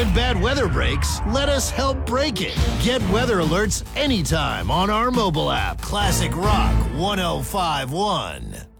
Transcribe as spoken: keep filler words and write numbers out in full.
When bad weather breaks, let us help break it. Get weather alerts anytime on our mobile app. Classic Rock ten fifty-one.